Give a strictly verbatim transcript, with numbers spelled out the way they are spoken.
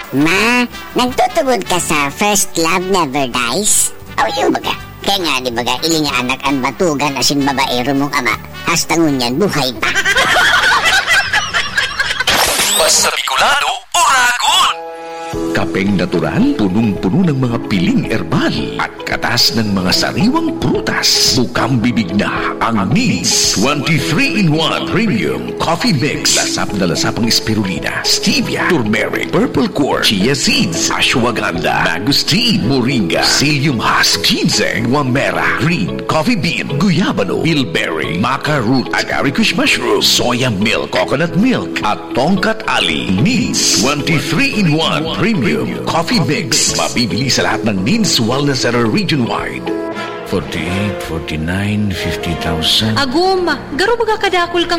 Ma, nagtutugod ka sa First Love Never Dies? O yung baga, kaya nga di baga iling anak ang batugan asin babaero mong ama. Hasta ngunyan buhay pa. Basta Bicolano, Uragon! Kapeng natural, punong-puno ng mga piling erbal at katas ng mga sariwang prutas. Bukang bibig na ang Needs twenty-three in one Premium Coffee Mix. Lasap na lasap ang spirulina, stevia, turmeric, purple quartz, chia seeds, ashwagandha, mangosteen, moringa, psyllium husk, ginseng, guamera, green coffee bean, guyabano, bilberry, maca root, agaricus mushroom, soya milk, coconut milk, at tongkat ali. Needs twenty-three in one Premium Coffee Mix. Mabibili sa lahat ng Needs Wellness Center region-wide. forty-eight, forty-nine, fifty thousand. Agum, garo baga kadakol kang